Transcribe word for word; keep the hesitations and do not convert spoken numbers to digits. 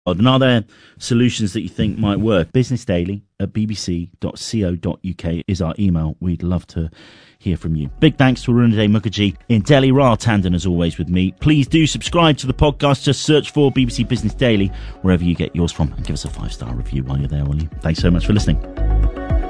And are there solutions that you think might work? businessdaily at b b c dot co dot u k is our email. We'd love to hear from you. Big thanks to Arunaday Mukherjee in Delhi. Ra Tandon, as always, with me. Please do subscribe to the podcast. Just search for B B C Business Daily wherever you get yours from, and give us a five-star review while you're there, will you? Thanks so much for listening.